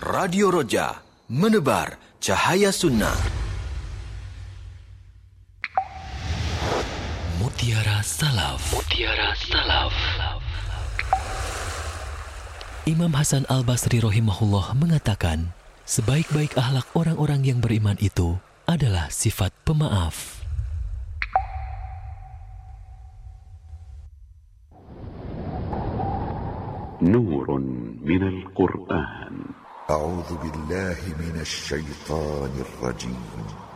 Radio Roja, menebar cahaya sunnah. Mutiara Salaf. Mutiara Salaf. Imam Hasan Al-Basri rahimahullah mengatakan, sebaik-baik akhlak orang-orang yang beriman itu adalah sifat pemaaf. Nurun minal Qur'an. A'udzu billahi minasy syaithanir rajim.